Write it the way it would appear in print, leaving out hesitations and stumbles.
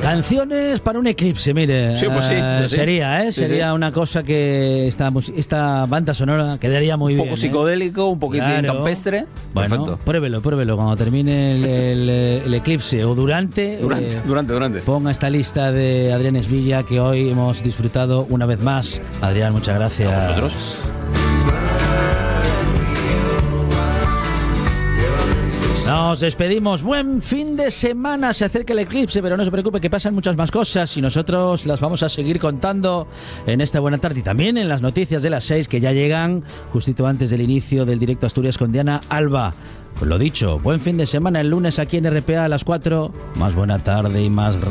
Canciones para un eclipse, mire. Sí, pues sí. Sería, Sí, sería una cosa que esta banda sonora quedaría muy bien. Un poco psicodélico, un poquitín campestre. Bueno, Perfecto. pruébelo cuando termine el eclipse o durante. Durante. Ponga esta lista de Adrián Esvilla que hoy hemos disfrutado una vez más. Adrián, muchas gracias. A vosotros. Nos despedimos. Buen fin de semana. Se acerca el eclipse, pero no se preocupe que pasan muchas más cosas y nosotros las vamos a seguir contando en esta buena tarde y también en las noticias de las 6 que ya llegan justito antes del inicio del directo Asturias con Diana Alba. Pues lo dicho, buen fin de semana el lunes aquí en RPA a las 4. Más buena tarde y más